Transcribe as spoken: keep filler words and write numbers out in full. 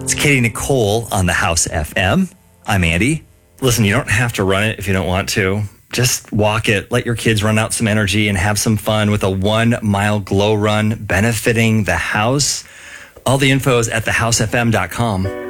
It's Katie Nicole on the House F M. I'm Andy. Listen, you don't have to run it if you don't want to. Just walk it. Let your kids run out some energy and have some fun with a one-mile glow run benefiting the house. All the info is at the house f m dot com.